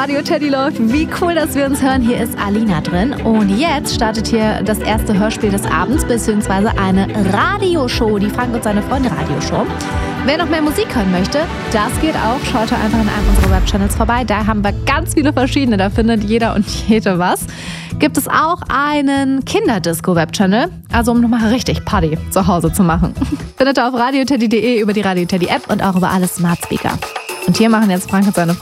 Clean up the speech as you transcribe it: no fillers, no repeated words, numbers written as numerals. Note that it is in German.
Radio Teddy läuft. Wie cool, dass wir uns hören. Hier ist Alina drin. Und jetzt startet hier das erste Hörspiel des Abends, beziehungsweise eine Radioshow, die Frank und seine Freunde Radioshow. Wer noch mehr Musik hören möchte, das geht auch. Schaut da einfach in einem unserer Webchannels vorbei. Da haben wir ganz viele verschiedene. Da findet jeder und jede was. Gibt es auch einen Kinderdisco-Webchannel, also um nochmal richtig Party zu Hause zu machen. Findet ihr auf radioteddy.de, über die Radio Teddy App und auch über alle Smart Speaker. Und hier machen jetzt Frank und seine Freunde